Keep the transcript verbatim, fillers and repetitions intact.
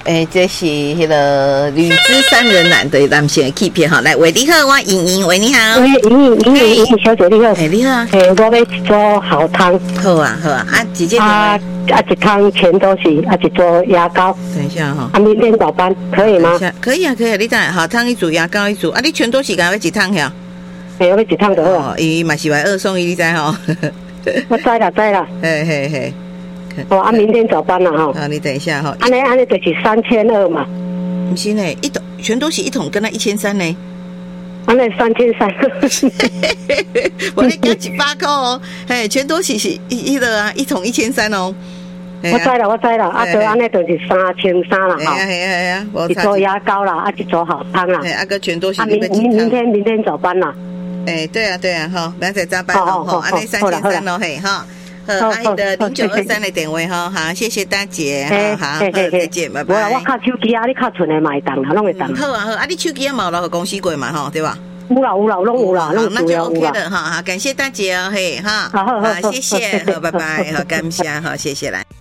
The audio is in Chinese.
诶，这是迄个铝制三人男的男性的欺骗哈。来，喂，你好，我莹莹，喂，你好。 喂，莹莹，莹莹，莹莹小姐你好。 哎，你好。 诶，我要一桌好汤。 好啊，好啊，啊，姐姐。 啊啊，一汤全都是啊，一桌牙膏。 等一下哈。 啊，明天早班可以吗？ 可以啊，可以啊，你等好汤一组，牙膏一组。啊，你全都是干要一汤呀？ 没有，要一汤就好。 哦，伊嘛是买二送一，你知吼？ 我知啦，知啦。 嘿嘿嘿。 哦，啊，明天早班啦哈。 好，你等一下哈。 安尼安尼就是三千二嘛。 不是呢，一桶全都是一桶，跟他一千三呢。 安尼三千三。 我你加一百块哦，嘿，全都是是一一的啊，一桶一千三哦。 我知啦，我知啦，啊，就安尼就是三千三啦哈。 系啊系啊系啊， 一组牙膏啦，啊，一组好汤啦。 哎，啊个全都是。 啊，明明明天明天早班啦。 哎，对啊对啊，哈，明仔早班咯，哈，安尼三千三咯，嘿，哈。好，阿姨的零九二三的电话哈，好，谢谢大姐，好，好，再见，拜拜。 我靠手机啊，你靠存的买单啦，拢会当。 好啊好，啊你手机也冇落去公司过嘛，哈，对吧？ 有啦有啦，拢有啦，拢那就 OK 的哈，好，感谢大姐哦，嘿，哈，好，谢谢，好，拜拜，好，感谢，好，谢谢来。